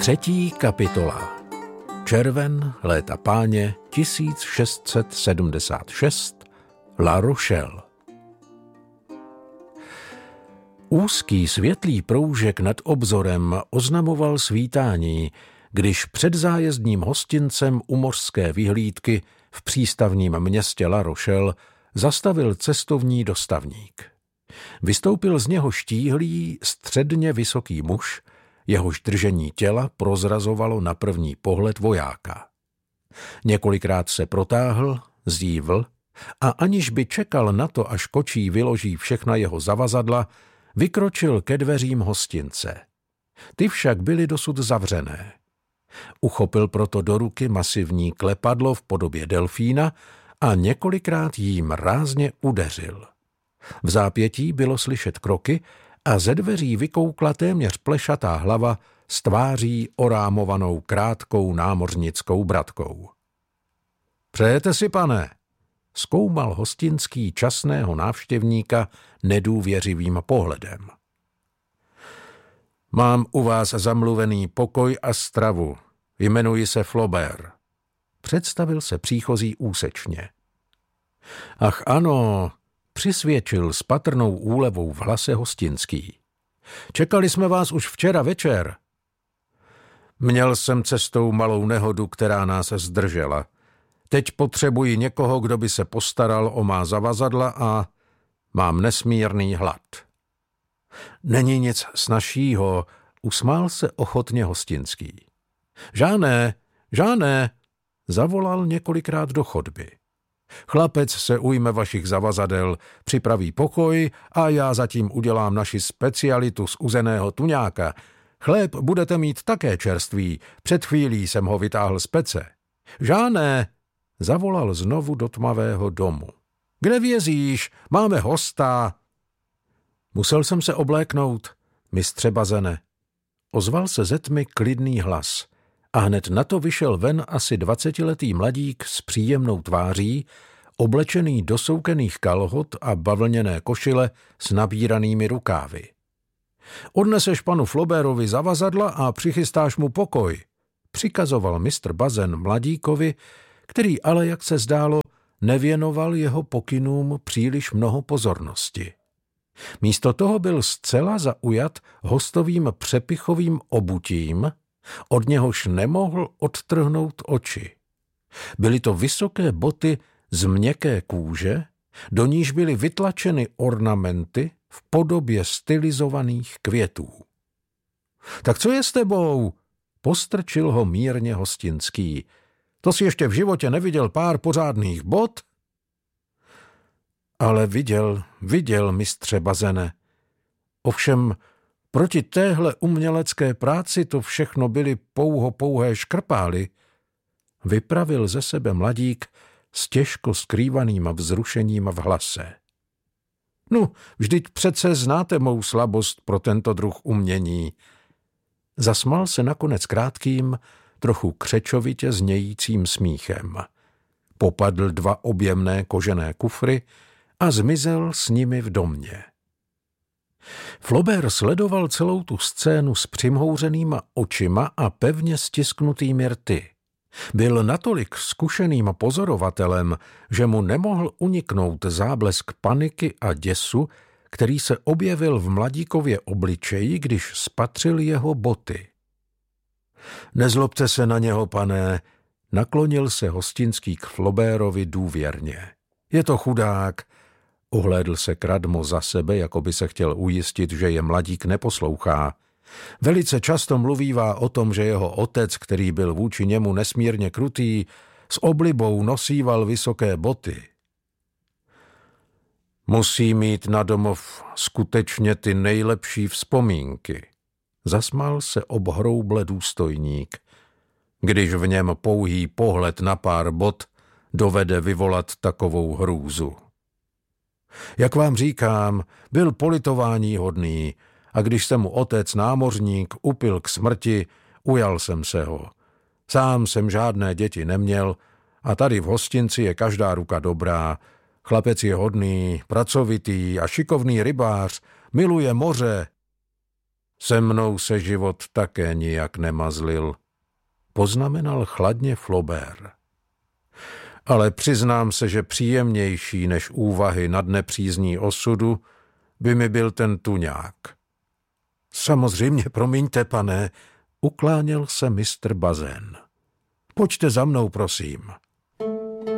Třetí kapitola. Červen léta páně 1676, La Rochelle. Úzký světlý proužek nad obzorem oznamoval svítání, když před zájezdním hostincem u mořské vyhlídky v přístavním městě La Rochelle zastavil cestovní dostavník. Vystoupil z něho štíhlý, středně vysoký muž, jehož držení těla prozrazovalo na první pohled vojáka. Několikrát se protáhl, zívl a aniž by čekal na to, až kočí vyloží všechna jeho zavazadla, vykročil ke dveřím hostince. Ty však byly dosud zavřené. Uchopil proto do ruky masivní klepadlo v podobě delfína a několikrát jím rázně udeřil. V zápětí bylo slyšet kroky a ze dveří vykoukla téměř plešatá hlava s tváří orámovanou krátkou námořnickou bratkou. Přejete si, pane? Zkoumal hostinský časného návštěvníka nedůvěřivým pohledem. Mám u vás zamluvený pokoj a stravu. Jmenuji se Flaubert. Představil se příchozí úsečně. Ach ano, přisvědčil s patrnou úlevou v hlase hostinský. Čekali jsme vás už včera večer. Měl jsem cestou malou nehodu, která nás zdržela. Teď potřebuji někoho, kdo by se postaral o má zavazadla a mám nesmírný hlad. Není nic snazšího, usmál se ochotně hostinský. Žáne, zavolal několikrát do chodby. Chlapec se ujme vašich zavazadel, připraví pokoj a já zatím udělám naši specialitu z uzeného tuňáka. Chléb budete mít také čerstvý, před chvílí jsem ho vytáhl z pece. Žáne, zavolal znovu do tmavého domu. Kde vězíš? Máme hosta. Musel jsem se obléknout, mistře Bazene. Ozval se ze tmy klidný hlas a hned na to vyšel ven asi 20letý mladík s příjemnou tváří, oblečený do soukených kalhot a bavlněné košile s nabíranými rukávy. Odneseš panu Flaubertovi zavazadla a přichystáš mu pokoj, přikazoval mistr Bazin mladíkovi, který ale, jak se zdálo, nevěnoval jeho pokynům příliš mnoho pozornosti. Místo toho byl zcela zaujat hostovým přepichovým obutím, od něhož nemohl odtrhnout oči. Byly to vysoké boty z měkké kůže, do níž byly vytlačeny ornamenty v podobě stylizovaných květů. Tak co je s tebou? Postrčil ho mírně hostinský. To jsi ještě v životě neviděl pár pořádných bot? Ale viděl, mistře Bazene. Ovšem, proti téhle umělecké práci to všechno byly pouhé škrpály. Vypravil ze sebe mladík s těžko skrývaným vzrušením v hlase. No, vždyť přece znáte mou slabost pro tento druh umění. Zasmál se nakonec krátkým, trochu křečovitě znějícím smíchem. Popadl 2 objemné kožené kufry a zmizel s nimi v domě. Flaubert sledoval celou tu scénu s přimhouřenýma očima a pevně stisknutými rty. Byl natolik zkušeným pozorovatelem, že mu nemohl uniknout záblesk paniky a děsu, který se objevil v mladíkově obličeji, když spatřil jeho boty. Nezlobte se na něho, pane, naklonil se hostinský k Flaubertovi důvěrně. Je to chudák. Ohlédl se kradmo za sebe, jako by se chtěl ujistit, že je mladík neposlouchá. Velice často mluvívá o tom, že jeho otec, který byl vůči němu nesmírně krutý, s oblibou nosíval vysoké boty. Musí mít na domov skutečně ty nejlepší vzpomínky. Zasmál se obhrouble důstojník, když v něm pouhý pohled na pár bot dovede vyvolat takovou hrůzu. Jak vám říkám, byl politování hodný a když se mu otec námořník upil k smrti, ujal jsem se ho. Sám jsem žádné děti neměl a tady v hostinci je každá ruka dobrá. Chlapec je hodný, pracovitý a šikovný rybář, miluje moře. Se mnou se život také nijak nemazlil, poznamenal chladně Flaubert. Ale přiznám se, že příjemnější než úvahy nad nepřízní osudu by mi byl ten tuňák. Samozřejmě, promiňte, pane, ukláněl se mistr Bazén. Pojďte za mnou, prosím.